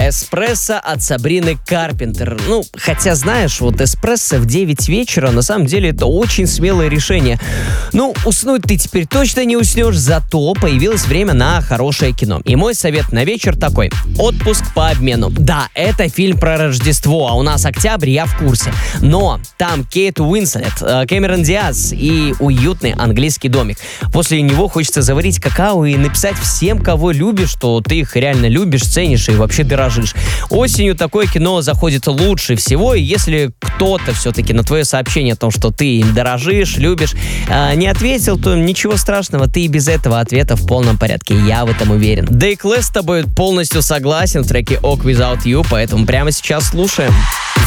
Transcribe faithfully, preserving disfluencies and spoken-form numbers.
«Эспрессо» от Сабрины Карпентер. Ну, хотя, знаешь, вот «Эспрессо» в девять вечера, на самом деле, это очень смелое решение. Ну, уснуть ты теперь точно не уснешь, зато появилось время на хорошее кино. И мой совет на вечер такой: «Отпуск по обмену». Да, это фильм про Рождество, а у нас октябрь, я в курсе. Но там Кейт Уинслет, Кэмерон Диаз и уютный английский домик. После него хочется заварить какао и написать всем, кого любишь, что ты их реально любишь, ценишь и вообще дорожишь. Осенью такое кино заходит лучше всего, и если кто-то все-таки на твое сообщение о том, что ты им дорожишь, любишь, э, не ответил, то ничего страшного, ты и без этого ответа в полном порядке, я в этом уверен. Да и Клэс с тобой полностью согласен в треке «Walk Without You», поэтому прямо сейчас слушаем.